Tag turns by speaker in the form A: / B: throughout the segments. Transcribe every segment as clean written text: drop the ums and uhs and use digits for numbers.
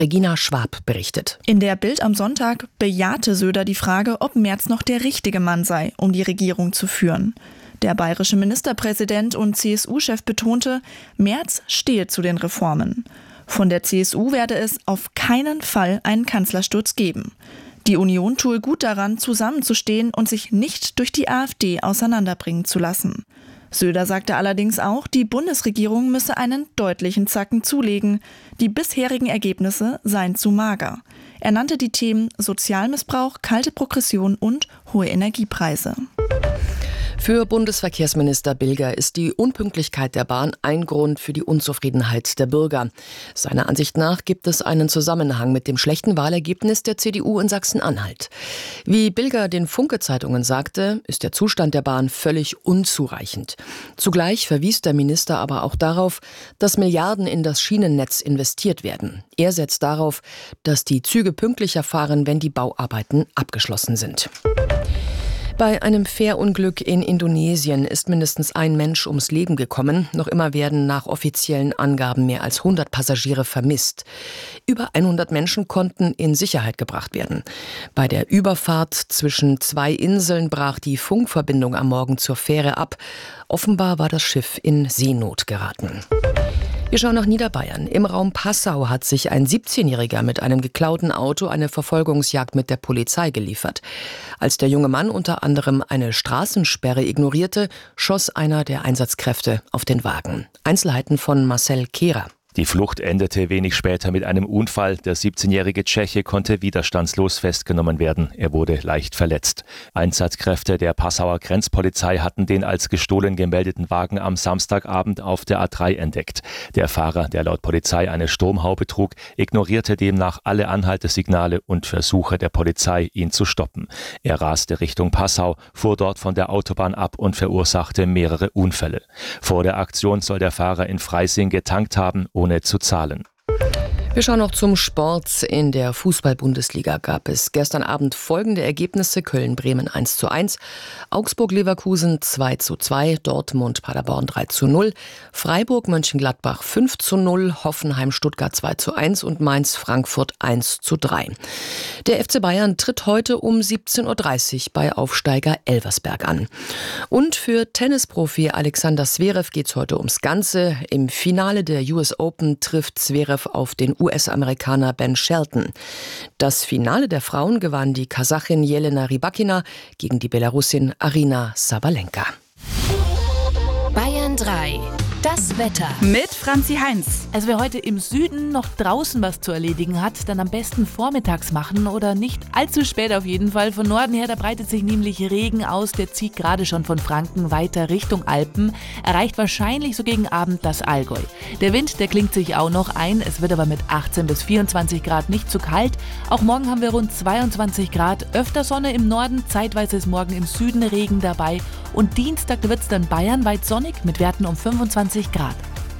A: Regina Schwab berichtet.
B: In der Bild am Sonntag bejahte Söder die Frage, ob Merz noch der richtige Mann sei, um die Regierung zu führen. Der bayerische Ministerpräsident und CSU-Chef betonte, Merz stehe zu den Reformen. Von der CSU werde es auf keinen Fall einen Kanzlersturz geben. Die Union tue gut daran, zusammenzustehen und sich nicht durch die AfD auseinanderbringen zu lassen. Söder sagte allerdings auch, die Bundesregierung müsse einen deutlichen Zacken zulegen. Die bisherigen Ergebnisse seien zu mager. Er nannte die Themen Sozialmissbrauch, kalte Progression und hohe Energiepreise.
A: Für Bundesverkehrsminister Bilger ist die Unpünktlichkeit der Bahn ein Grund für die Unzufriedenheit der Bürger. Seiner Ansicht nach gibt es einen Zusammenhang mit dem schlechten Wahlergebnis der CDU in Sachsen-Anhalt. Wie Bilger den Funke-Zeitungen sagte, ist der Zustand der Bahn völlig unzureichend. Zugleich verwies der Minister aber auch darauf, dass Milliarden in das Schienennetz investiert werden. Er setzt darauf, dass die Züge pünktlicher fahren, wenn die Bauarbeiten abgeschlossen sind. Bei einem Fährunglück in Indonesien ist mindestens ein Mensch ums Leben gekommen. Noch immer werden nach offiziellen Angaben mehr als 100 Passagiere vermisst. Über 100 Menschen konnten in Sicherheit gebracht werden. Bei der Überfahrt zwischen zwei Inseln brach die Funkverbindung am Morgen zur Fähre ab. Offenbar war das Schiff in Seenot geraten. Wir schauen nach Niederbayern. Im Raum Passau hat sich ein 17-Jähriger mit einem geklauten Auto eine Verfolgungsjagd mit der Polizei geliefert. Als der junge Mann unter anderem eine Straßensperre ignorierte, schoss einer der Einsatzkräfte auf den Wagen. Einzelheiten von Marcel Kehrer.
C: Die Flucht endete wenig später mit einem Unfall. Der 17-jährige Tscheche konnte widerstandslos festgenommen werden. Er wurde leicht verletzt. Einsatzkräfte der Passauer Grenzpolizei hatten den als gestohlen gemeldeten Wagen am Samstagabend auf der A3 entdeckt. Der Fahrer, der laut Polizei eine Sturmhaube trug, ignorierte demnach alle Anhaltesignale und Versuche der Polizei, ihn zu stoppen. Er raste Richtung Passau, fuhr dort von der Autobahn ab und verursachte mehrere Unfälle. Vor der Aktion soll der Fahrer in Freising getankt haben, ohne zu zahlen.
A: Wir schauen noch zum Sport. In der Fußball-Bundesliga gab es gestern Abend folgende Ergebnisse: Köln-Bremen 1:1, Augsburg-Leverkusen 2:2, Dortmund-Paderborn 3:0, Freiburg-Mönchengladbach 5:0, Hoffenheim-Stuttgart 2:1 und Mainz-Frankfurt 1:3. Der FC Bayern tritt heute um 17:30 Uhr bei Aufsteiger Elversberg an. Und für Tennisprofi Alexander Zverev geht es heute ums Ganze. Im Finale der US Open trifft Zverev auf den US-Amerikaner Ben Shelton. Das Finale der Frauen gewann die Kasachin Jelena Rybakina gegen die Belarusin Arina Sabalenka.
D: Bayern 3. Das Wetter.
E: Mit Franzi Heinz. Also wer heute im Süden noch draußen was zu erledigen hat, dann am besten vormittags machen oder nicht allzu spät auf jeden Fall. Von Norden her, da breitet sich nämlich Regen aus. Der zieht gerade schon von Franken weiter Richtung Alpen. Erreicht wahrscheinlich so gegen Abend das Allgäu. Der Wind, der klingt sich auch noch ein. Es wird aber mit 18 bis 24 Grad nicht zu kalt. Auch morgen haben wir rund 22 Grad. Öfter Sonne im Norden, zeitweise ist morgen im Süden Regen dabei. Und Dienstag wird es dann bayernweit sonnig mit Werten um 25 Grad.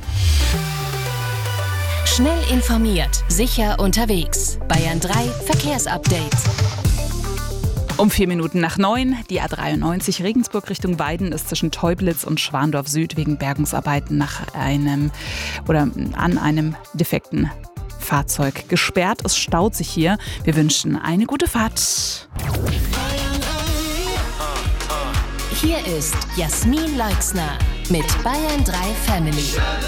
D: Schnell informiert, sicher unterwegs. Bayern 3 Verkehrsupdate.
E: Um 4:09, die A93 Regensburg Richtung Weiden ist zwischen Teublitz und Schwandorf Süd wegen Bergungsarbeiten an einem defekten Fahrzeug gesperrt. Es staut sich hier. Wir wünschen eine gute Fahrt.
D: Hier ist Jasmin Leixner mit Bayern 3 Family.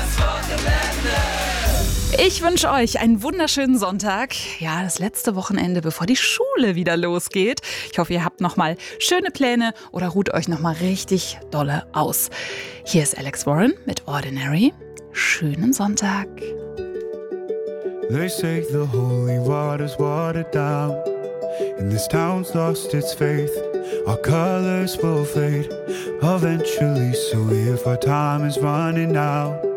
E: Ich wünsche euch einen wunderschönen Sonntag. Ja, das letzte Wochenende, bevor die Schule wieder losgeht. Ich hoffe, ihr habt nochmal schöne Pläne oder ruht euch nochmal richtig dolle aus. Hier ist Alex Warren mit Ordinary. Schönen Sonntag.
F: They say the holy water's watered down, and this town's lost its faith. Our colors will fade eventually, so if our time is running out,